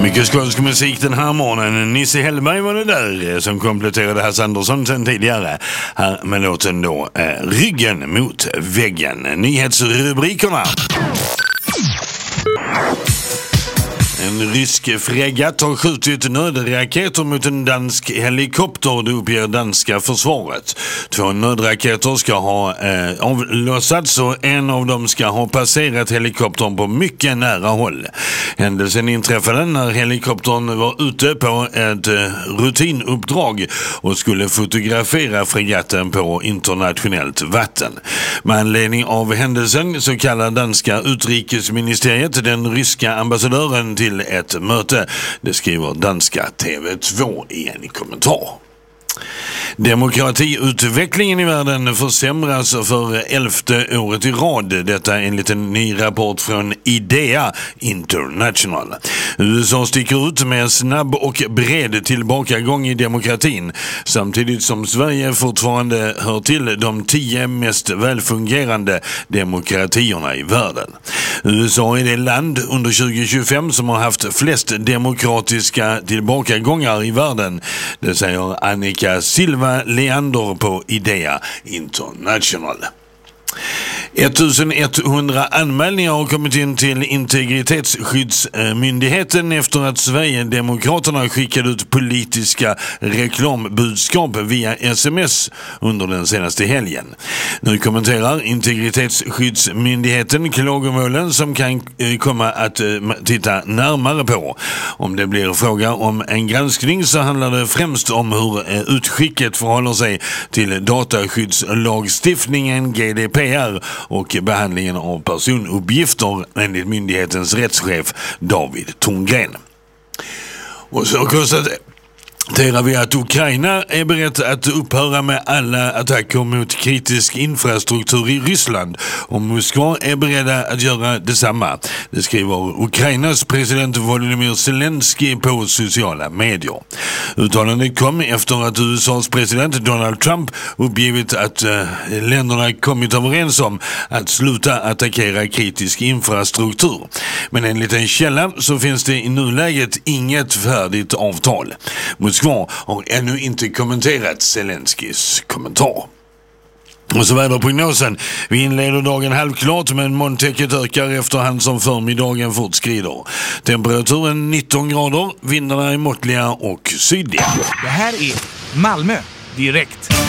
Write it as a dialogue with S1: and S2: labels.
S1: Mycket skånsk musik den här morgonen. Nisse Hellberg var det där som kompletterade Hasse Andersson sen tidigare. Här med låten då Ryggen mot väggen. Nyhetsrubrikerna. En rysk fregatt har skjutit nödraketer mot en dansk helikopter, det uppger danska försvaret. 2 nödraketer ska ha avlossats och en av dem ska ha passerat helikoptern på mycket nära håll. Händelsen inträffade när helikoptern var ute på ett rutinuppdrag och skulle fotografera fregatten på internationellt vatten. Med anledning av händelsen så kallar danska utrikesministeriet den ryska ambassadören till ett möte. Det skriver danska TV2 i en kommentar. Demokratiutvecklingen i världen försämras för 11:e året i rad. Detta enligt en ny rapport från IDEA International. USA sticker ut med snabb och bred tillbakagång i demokratin, samtidigt som Sverige fortfarande hör till de 10 mest välfungerande demokratierna i världen. USA är det land under 2025 som har haft flest demokratiska tillbakagångar i världen. Det säger Annika Silva Leander på IDEA International. 1100 anmälningar har kommit in till Integritetsskyddsmyndigheten efter att Sverigedemokraterna skickade ut politiska reklambudskap via sms under den senaste helgen. Nu kommenterar Integritetsskyddsmyndigheten klagomålen som kan komma att titta närmare på. Om det blir fråga om en granskning så handlar det främst om hur utskicket förhåller sig till dataskyddslagstiftningen GDPR och behandlingen av personuppgifter enligt myndighetens rättschef David Torngren. Och så konstaterar vi att Ukraina är berett att upphöra med alla attacker mot kritisk infrastruktur i Ryssland och Moskva är beredda att göra detsamma. Det skriver Ukrainas president Volodymyr Zelensky på sociala medier. Uttalandet kom efter att USAs president Donald Trump uppgivit att länderna kommit överens om att sluta attackera kritisk infrastruktur. Men enligt en källa så finns det i nuläget inget färdigt avtal. Moskva har ännu inte kommenterat Zelenskys kommentar. Och så väderprognosen. Vi inleder dagen halvklart men molntäcket ökar efterhand som förmiddagen fortskrider. Temperaturen 19 grader, vindarna är måttliga och sydliga.
S2: Det här är Malmö direkt.